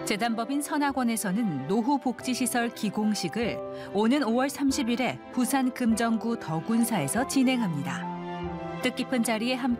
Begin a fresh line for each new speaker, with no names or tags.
재단법인 선학원에서는 노후복지시설 기공식을 오는 5월 30일에 부산 금정구 덕운사에서 진행합니다. 뜻깊은 자리에 함께